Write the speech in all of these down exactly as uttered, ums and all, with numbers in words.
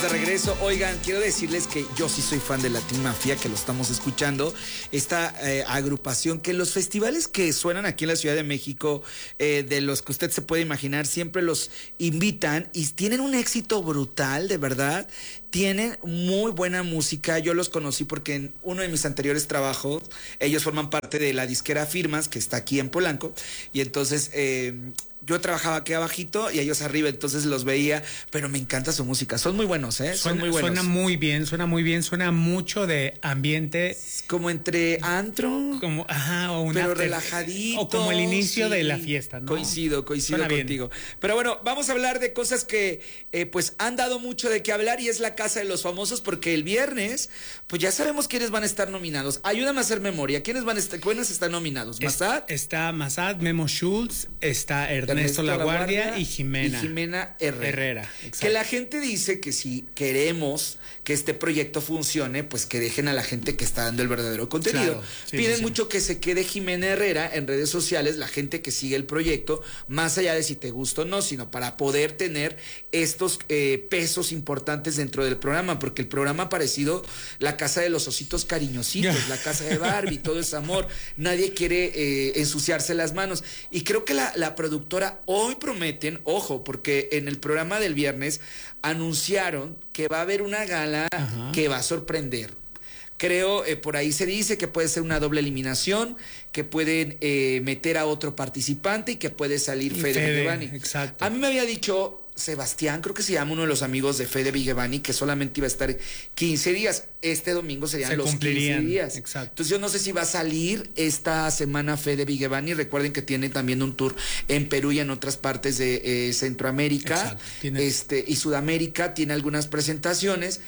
De regreso, oigan, quiero decirles que yo sí soy fan de Latin Mafia, que lo estamos escuchando, esta eh, agrupación que los festivales que suenan aquí en la Ciudad de México, eh, de los que usted se puede imaginar, siempre los invitan y tienen un éxito brutal, de verdad. Tienen muy buena música. Yo los conocí porque en uno de mis anteriores trabajos, ellos forman parte de la disquera Firmas, que está aquí en Polanco, y entonces eh, yo trabajaba aquí abajito y ellos arriba, entonces los veía, pero me encanta su música. Son muy buenos, ¿eh? Son Suena, muy buenos. Suena muy bien, suena muy bien, suena mucho de ambiente. Como entre antro, como, ajá, o una pero after, relajadito. o como el inicio sí, de la fiesta, ¿no? Coincido, coincido Suena contigo. Bien. Pero bueno, vamos a hablar de cosas que eh, pues han dado mucho de qué hablar y es la Casa de los Famosos, porque el viernes, pues ya sabemos quiénes van a estar nominados. Ayúdame a hacer memoria. ¿Quiénes van a estar, quiénes están nominados? ¿Massad? Está Massad, Memo Schultz, está Ernesto, Ernesto Laguardia, Laguardia y Jimena. Y Jimena Herrera. Herrera, que la gente dice que si queremos que este proyecto funcione, pues que dejen a la gente que está dando el verdadero contenido. Claro, sí, Piden sí, mucho sí. que se quede Jimena Herrera en redes sociales, la gente que sigue el proyecto, más allá de si te gusta o no, sino para poder tener estos eh, pesos importantes dentro del programa, porque el programa ha parecido la casa de los ositos cariñositos, la casa de Barbie, todo es amor, nadie quiere eh, ensuciarse las manos. Y creo que la, la productora hoy prometen, ojo, porque en el programa del viernes anunciaron que va a haber una gala Ajá. que va a sorprender. Creo, eh, por ahí se dice que puede ser una doble eliminación, que pueden eh, meter a otro participante y que puede salir Fede, Fede Vigevani. Exacto. A mí me había dicho Sebastián, creo que se llama uno de los amigos de Fede Vigevani, que solamente iba a estar quince días. Este domingo serían se los quince días. Exacto. Entonces yo no sé si va a salir esta semana Fede Vigevani. Recuerden que tiene también un tour en Perú y en otras partes de eh, Centroamérica este, y Sudamérica. Tiene algunas presentaciones,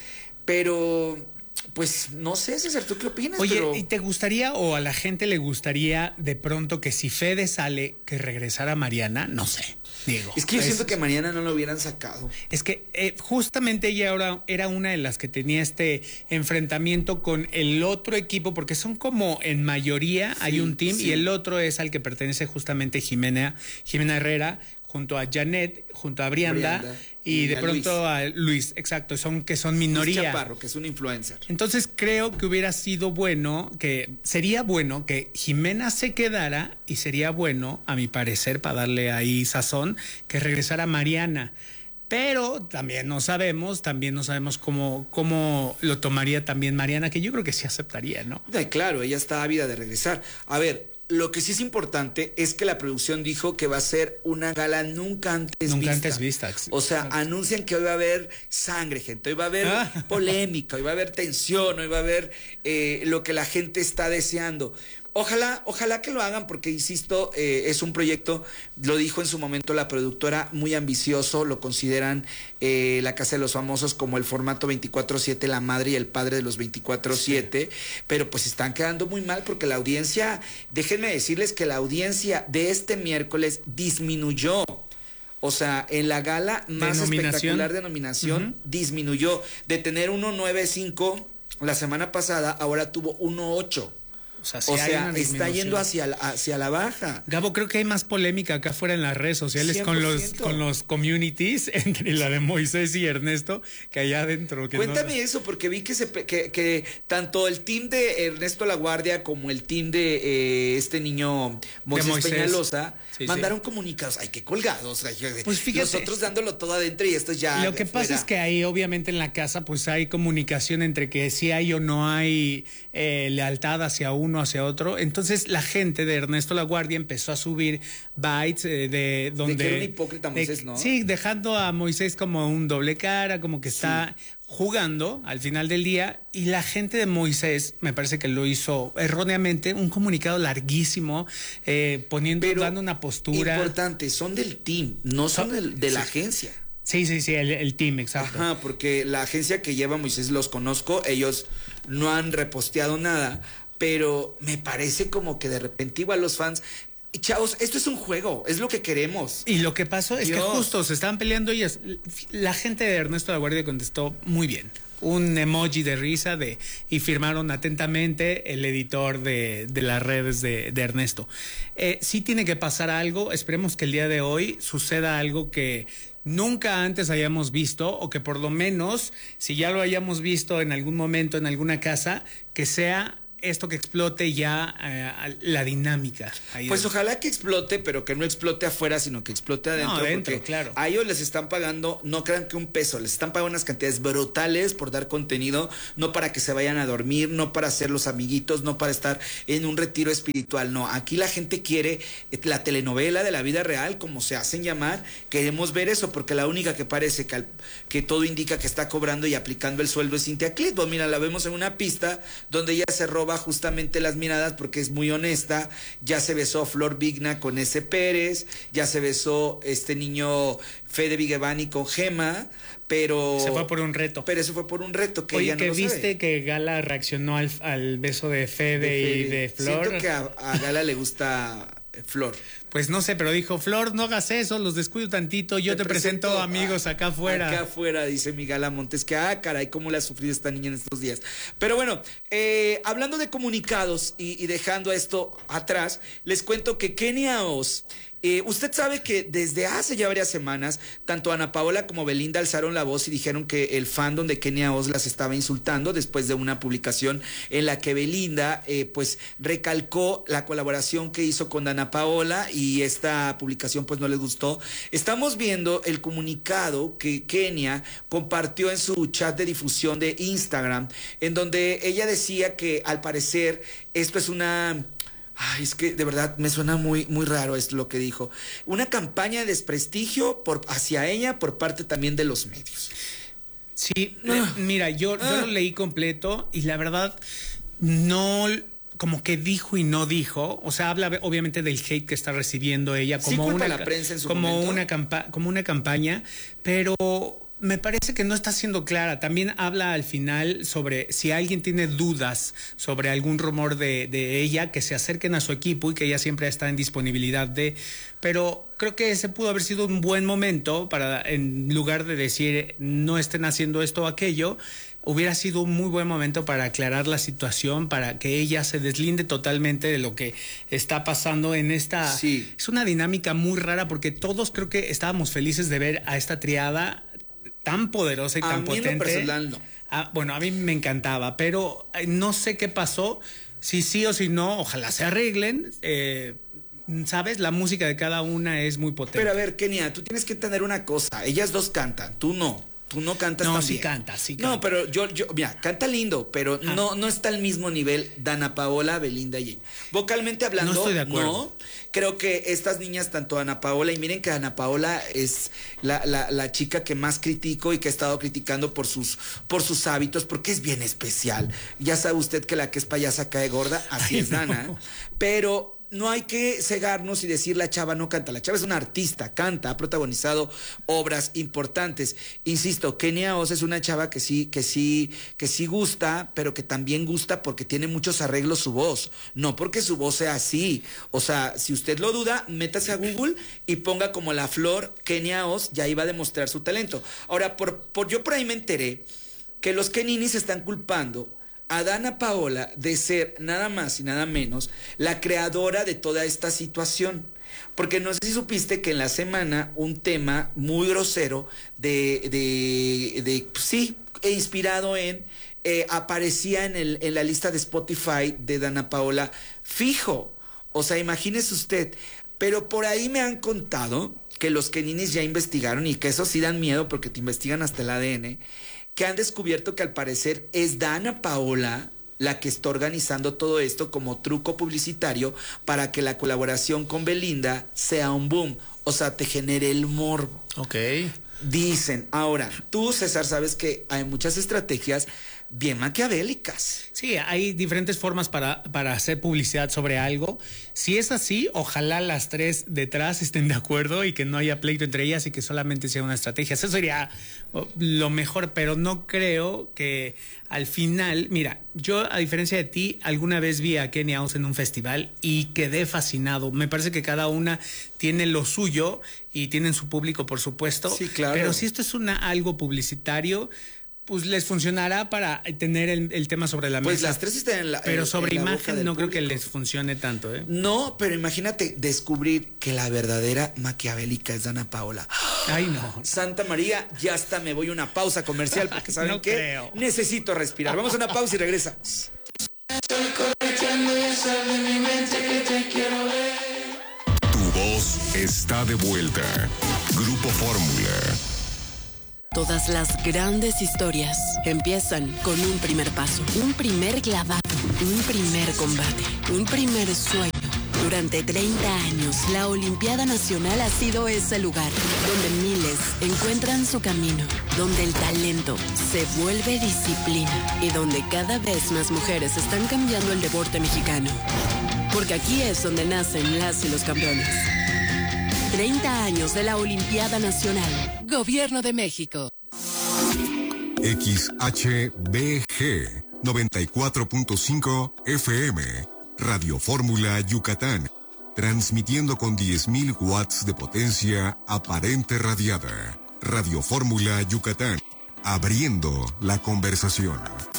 pero pues no sé, César, ¿tú qué opinas? Oye, pero... ¿y te gustaría o a la gente le gustaría de pronto que si Fede sale, que regresara Mariana? No sé. Digo, es que yo es, siento que Mariana no lo hubieran sacado. Es que eh, justamente ella ahora era una de las que tenía este enfrentamiento con el otro equipo, porque son como en mayoría sí, hay un team sí. y el otro es al que pertenece justamente Jimena, Jimena Herrera, junto a Janet, junto a Brianda, Brianda y, y de pronto Luis. a Luis, exacto, son que son minoría. Luis Chaparro, que es un influencer. Entonces creo que hubiera sido bueno, que sería bueno que Jimena se quedara y sería bueno, a mi parecer, para darle ahí sazón, que regresara Mariana. Pero también no sabemos, también no sabemos cómo, cómo lo tomaría también Mariana, que yo creo que sí aceptaría, ¿no? Ay, claro, ella está ávida de regresar. A ver, lo que sí es importante es que la producción dijo que va a ser una gala nunca antes nunca vista. Nunca antes vista. O sea, Exacto. anuncian que hoy va a haber sangre, gente, hoy va a haber ah. polémica, hoy va a haber tensión, hoy va a haber eh, lo que la gente está deseando. Ojalá, ojalá que lo hagan porque, insisto, eh, es un proyecto, lo dijo en su momento la productora, muy ambicioso, lo consideran eh, la Casa de los Famosos como el formato veinticuatro siete, la madre y el padre de los veinticuatro siete, sí. pero pues están quedando muy mal porque la audiencia, déjenme decirles que la audiencia de este miércoles disminuyó. O sea, en la gala más espectacular de nominación uh-huh. disminuyó. De tener uno nueve cinco la semana pasada, ahora tuvo uno ocho. O sea, sí o sea está yendo hacia la, hacia la baja. Gabo, creo que hay más polémica acá afuera en las redes sociales con los, con los communities entre la de Moisés y Ernesto que allá adentro. Que Cuéntame no... eso, porque vi que, se, que, que tanto el team de Ernesto Laguardia como el team de eh, este niño Moisés, Moisés. Peñalosa sí, mandaron sí. comunicados. Ay, qué colgados. Ay, pues fíjate, nosotros dándolo todo adentro y esto ya. Lo que pasa fuera. es que ahí, obviamente, en la casa, pues hay comunicación entre que si hay o no hay eh, lealtad hacia uno hacia otro. Entonces la gente de Ernesto Laguardia empezó a subir bytes eh, de donde... De que era un hipócrita Moisés, de, ¿no? Sí, dejando a Moisés como un doble cara, como que está sí. jugando al final del día, y la gente de Moisés, me parece que lo hizo erróneamente, un comunicado larguísimo, eh, poniendo, Pero dando una postura... importante, son del team, no son, son del, de la sí. agencia. Sí, sí, sí, el, el team, exacto. Ajá, porque la agencia que lleva Moisés los conozco, ellos no han reposteado nada, pero me parece como que de repente igual los fans... Chavos, esto es un juego, es lo que queremos. Y lo que pasó es Dios. que justo se estaban peleando ellas. La gente de Ernesto Laguardia contestó muy bien. Un emoji de risa de y firmaron atentamente el editor de, de las redes de, de Ernesto. Eh, sí tiene que pasar algo, esperemos que el día de hoy suceda algo que... nunca antes hayamos visto, o que por lo menos, si ya lo hayamos visto en algún momento en alguna casa, que sea esto que explote ya eh, la dinámica. Ahí pues es. Ojalá que explote, pero que no explote afuera, sino que explote adentro. No, adentro, porque claro. A ellos les están pagando, no crean que un peso, les están pagando unas cantidades brutales por dar contenido, no para que se vayan a dormir, no para ser los amiguitos, no para estar en un retiro espiritual, no. Aquí la gente quiere la telenovela de la vida real, como se hacen llamar, queremos ver eso, porque la única que parece que, al, que todo indica que está cobrando y aplicando el sueldo es Cintia Clitbo. Mira, la vemos en una pista donde ella se roba justamente las miradas porque es muy honesta. Ya se besó Flor Vigna con ese Pérez, ya se besó este niño Fede Vigevani con Gema, pero se fue por un reto. Pero eso fue por un reto que Oye, ella no que lo viste sabe. Que Gala reaccionó al, al beso de Fede, de Fede y de Flor. Siento que a, a Gala le gusta Flor. Pues no sé, pero dijo, Flor, no hagas eso, los descuido tantito, yo te, te presento, presento amigos a, acá afuera. Acá afuera, dice mi Gala Montes, que ah, caray, cómo le ha sufrido esta niña en estos días. Pero bueno, eh, hablando de comunicados y, y dejando esto atrás, les cuento que Kenia Oz, Eh, usted sabe que desde hace ya varias semanas, tanto Ana Paola como Belinda alzaron la voz y dijeron que el fandom de Kenia Oz las estaba insultando después de una publicación en la que Belinda eh, pues recalcó la colaboración que hizo con Ana Paola y esta publicación pues no les gustó. Estamos viendo el comunicado que Kenia compartió en su chat de difusión de Instagram, en donde ella decía que al parecer esto es una... Ay, es que de verdad me suena muy, muy raro esto lo que dijo. Una campaña de desprestigio por, hacia ella por parte también de los medios. Sí, ah. eh, mira, yo, ah. yo lo leí completo y la verdad no... como que dijo y no dijo, o sea, habla obviamente del hate que está recibiendo ella como sí, una la prensa en su como momento. una campa como una campaña, pero me parece que no está siendo clara. También habla al final sobre si alguien tiene dudas sobre algún rumor de, de ella, que se acerquen a su equipo y que ella siempre está en disponibilidad de... Pero creo que ese pudo haber sido un buen momento para, en lugar de decir no estén haciendo esto o aquello, hubiera sido un muy buen momento para aclarar la situación, para que ella se deslinde totalmente de lo que está pasando en esta... Sí. Es una dinámica muy rara porque todos creo que estábamos felices de ver a esta triada tan poderosa y a tan mí potente. En lo personal, no. Ah, bueno, a mí me encantaba, pero no sé qué pasó. Si sí o si no, ojalá se arreglen. Eh, ¿Sabes? La música de cada una es muy potente. Pero a ver, Kenia, tú tienes que entender una cosa. Ellas dos cantan, tú no. Tú no cantas no, tan sí bien. canta, sí canta. No, pero yo, yo, mira, canta lindo, pero ah. no, no está al mismo nivel Dana Paola, Belinda y ella. Vocalmente hablando, no estoy de acuerdo. No, creo que estas niñas, tanto Ana Paola, y miren que Ana Paola es la, la, la chica que más critico y que he estado criticando por sus, por sus hábitos, porque es bien especial. Ya sabe usted que la que es payasa cae gorda, así Ay, es Dana, no. Pero no hay que cegarnos y decir la chava no canta. La chava es una artista, canta, ha protagonizado obras importantes. Insisto, Kenia Oz es una chava que sí, que sí, que sí gusta, pero que también gusta porque tiene muchos arreglos su voz. No porque su voz sea así. O sea, si usted lo duda, métase a Google y ponga como la flor Kenia Oz, ya iba a demostrar su talento. Ahora, por, por yo por ahí me enteré que los Keninis están culpando a Dana Paola de ser nada más y nada menos la creadora de toda esta situación. Porque no sé si supiste que en la semana un tema muy grosero de, de, de sí, e inspirado en, eh, aparecía en, el, en la lista de Spotify de Dana Paola fijo. O sea, imagínese usted. Pero por ahí me han contado que los Keninis ya investigaron y que eso sí dan miedo porque te investigan hasta el A D N, que han descubierto que al parecer es Dana Paola la que está organizando todo esto como truco publicitario para que la colaboración con Belinda sea un boom, o sea, te genere el morbo. Ok. Dicen, ahora, tú, César, sabes que hay muchas estrategias bien maquiavélicas. Sí, hay diferentes formas para, para hacer publicidad sobre algo. Si es así, ojalá las tres detrás estén de acuerdo y que no haya pleito entre ellas y que solamente sea una estrategia. Eso sería lo mejor, pero no creo que al final... Mira, yo a diferencia de ti, alguna vez vi a Kenia Oz en un festival y quedé fascinado. Me parece que cada una tiene lo suyo y tienen su público, por supuesto. Sí, claro. Pero si esto es una, algo publicitario... pues les funcionará para tener el, el tema sobre la pues mesa. Pues las tres están en la Pero en, sobre en la imagen no creo que les funcione tanto, ¿eh? No, pero imagínate descubrir que la verdadera maquiavélica es Dana Paola. Ay, no. Santa María, ya hasta me voy a una pausa comercial porque ¿saben no qué? Creo. Necesito respirar. Vamos a una pausa y regresamos. Estoy correteando y sale de mi mente que te quiero ver. Tu voz está de vuelta. Grupo Fórmula. Todas las grandes historias empiezan con un primer paso, un primer clavado, un primer combate, un primer sueño. Durante treinta años, la Olimpiada Nacional ha sido ese lugar donde miles encuentran su camino, donde el talento se vuelve disciplina y donde cada vez más mujeres están cambiando el deporte mexicano. Porque aquí es donde nacen las y los campeones. treinta años de la Olimpiada Nacional. Gobierno de México. X H B G noventa y cuatro punto cinco F M. Radio Fórmula Yucatán. Transmitiendo con diez mil watts de potencia aparente radiada. Radio Fórmula Yucatán. Abriendo la conversación.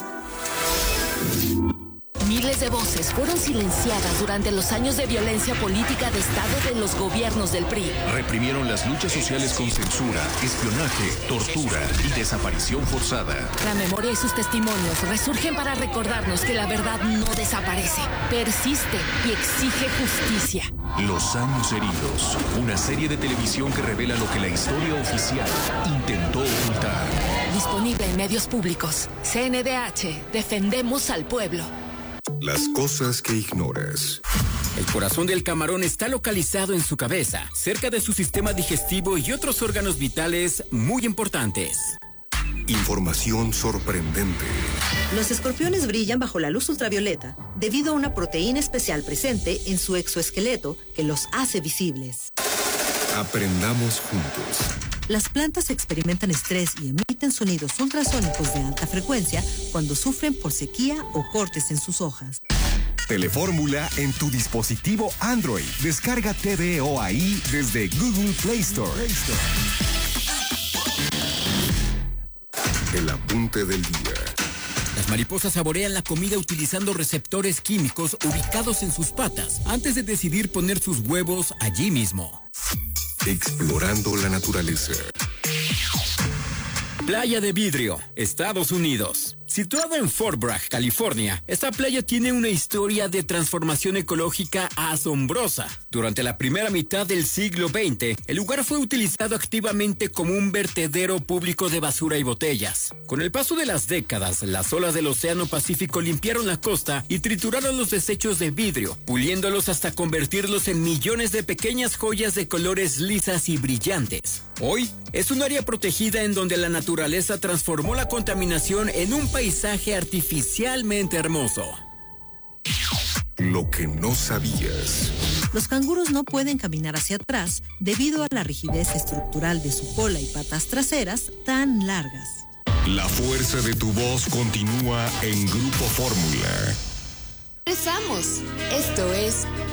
Miles de voces fueron silenciadas durante los años de violencia política de Estado de los gobiernos del P R I. Reprimieron las luchas sociales con censura, espionaje, tortura y desaparición forzada. La memoria y sus testimonios resurgen para recordarnos que la verdad no desaparece, persiste y exige justicia. Los años heridos, una serie de televisión que revela lo que la historia oficial intentó ocultar. Disponible en medios públicos. C N D H, defendemos al pueblo. Las cosas que ignoras. El corazón del camarón está localizado en su cabeza, cerca de su sistema digestivo y otros órganos vitales muy importantes. Información sorprendente. Los escorpiones brillan bajo la luz ultravioleta debido a una proteína especial presente en su exoesqueleto que los hace visibles. Aprendamos juntos. Las plantas experimentan estrés y emiten sonidos ultrasónicos de alta frecuencia cuando sufren por sequía o cortes en sus hojas. Telefórmula en tu dispositivo Android. Descarga T V O A I desde Google Play Store. El apunte del día. Las mariposas saborean la comida utilizando receptores químicos ubicados en sus patas antes de decidir poner sus huevos allí mismo. Explorando la naturaleza. Playa de Vidrio, Estados Unidos. Situada en Fort Bragg, California, esta playa tiene una historia de transformación ecológica asombrosa. Durante la primera mitad del siglo veinte, el lugar fue utilizado activamente como un vertedero público de basura y botellas. Con el paso de las décadas, las olas del Océano Pacífico limpiaron la costa y trituraron los desechos de vidrio, puliéndolos hasta convertirlos en millones de pequeñas joyas de colores lisas y brillantes. Hoy, es un área protegida en donde la naturaleza transformó la contaminación en un paisaje artificialmente hermoso. Lo que no sabías. Los canguros no pueden caminar hacia atrás debido a la rigidez estructural de su cola y patas traseras tan largas. La fuerza de tu voz continúa en Grupo Fórmula. Regresamos. Esto es